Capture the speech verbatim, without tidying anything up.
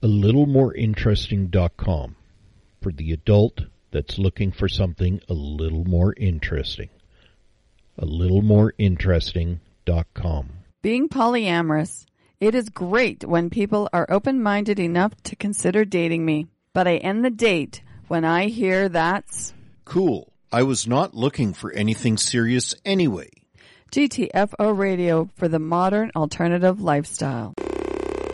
little more interesting dot com for the adult that's looking for something a little more interesting. a little more interesting dot com. Being polyamorous, it is great when people are open-minded enough to consider dating me. But I end the date when I hear that's... Cool. I was not looking for anything serious anyway. G T F O Radio for the modern alternative lifestyle.